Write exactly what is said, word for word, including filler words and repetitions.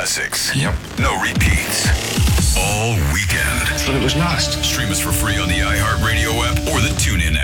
classics. Yep. No repeats. All weekend. I thought it was lost. Stream us for free on the iHeartRadio app or the TuneIn